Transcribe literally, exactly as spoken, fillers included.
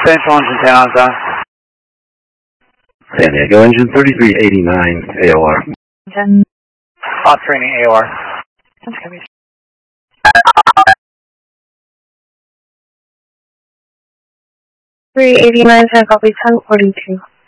Central engine ten on zone. San Diego engine thirty-three eighty-nine A O R. ten. Hot training A O R. three eighty-nine, ten copy, ten forty-two.